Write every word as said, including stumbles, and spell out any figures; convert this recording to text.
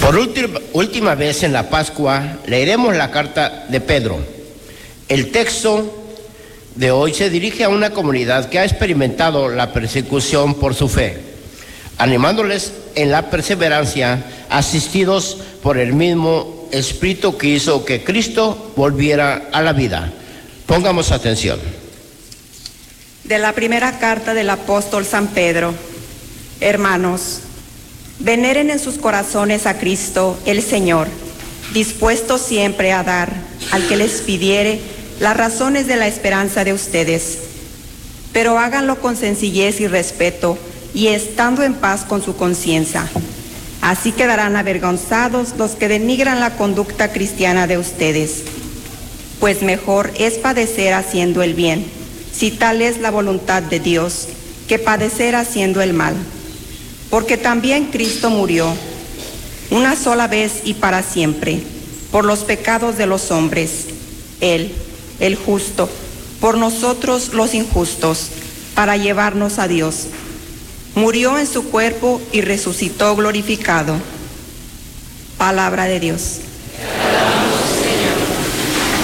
Por última, última vez en la Pascua leeremos la carta de Pedro. El texto de hoy se dirige a una comunidad que ha experimentado la persecución por su fe, animándoles en la perseverancia, asistidos por el mismo Espíritu que hizo que Cristo volviera a la vida. Pongamos atención. De la primera carta del apóstol San Pedro. Hermanos, veneren en sus corazones a Cristo el Señor, dispuestos siempre a dar al que les pidiere las razones de la esperanza de ustedes, pero háganlo con sencillez y respeto y estando en paz con su conciencia. Así quedarán avergonzados los que denigran la conducta cristiana de ustedes, pues mejor es padecer haciendo el bien, si tal es la voluntad de Dios, que padecer haciendo el mal. Porque también Cristo murió una sola vez y para siempre por los pecados de los hombres, Él, el justo, por nosotros los injustos, para llevarnos a Dios. Murió en su cuerpo y resucitó glorificado. Palabra de Dios.